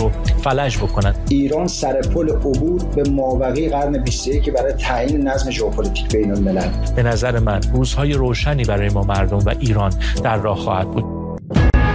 رو فلج بکنن. ایران سر پل عبور به مابقی قرن 21 برای تعیین نظم ژئوپلیتیک بین الملل. به نظر من روزهای روشنی برای ما مردم و ایران در راه خواهد بود.